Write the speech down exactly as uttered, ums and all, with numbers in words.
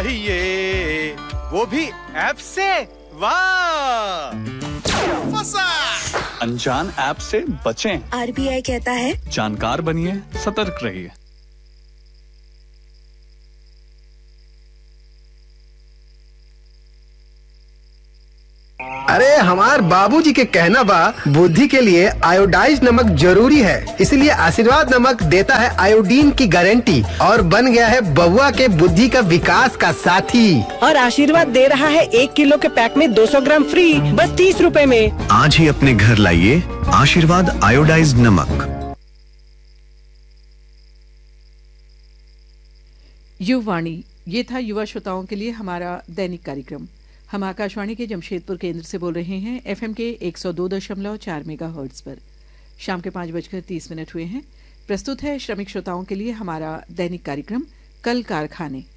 चाहिए, वो भी ऐप से। वाह, फंसा। अनजान ऐप से बचें। आरबीआई कहता है जानकार बनिए, सतर्क रहिए। अरे हमार बाबूजी के कहना बा बुद्धि के लिए आयोडाइज नमक जरूरी है, इसलिए आशीर्वाद नमक देता है आयोडीन की गारंटी और बन गया है बउआ के बुद्धि का विकास का साथी। और आशीर्वाद दे रहा है एक किलो के पैक में दो सौ ग्राम फ्री, बस तीस रुपए में। आज ही अपने घर लाइए आशीर्वाद आयोडाइज नमक। युवाणी, ये था युवा श्रोताओं के लिए हमारा दैनिक कार्यक्रम। हम आकाशवाणी के जमशेदपुर केंद्र से बोल रहे हैं, एफएम के एक सौ दो दशमलव चार मेगाहर्ट्ज पर। शाम के पाँच बजकर तीस मिनट हुए हैं। प्रस्तुत है श्रमिक श्रोताओं के लिए हमारा दैनिक कार्यक्रम कल कारखाने।